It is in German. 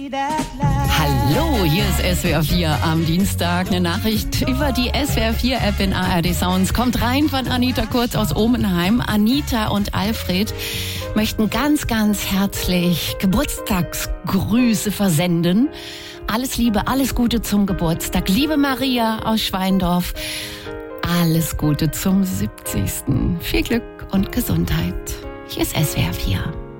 Hallo, hier ist SWR 4 am Dienstag. Eine Nachricht über die SWR 4 App in ARD Sounds kommt rein von Anita Kurz aus Omenheim. Anita und Alfred möchten ganz, ganz herzlich Geburtstagsgrüße versenden. Alles Liebe, alles Gute zum Geburtstag. Liebe Maria aus Schweindorf, alles Gute zum 70. Viel Glück und Gesundheit. Hier ist SWR 4.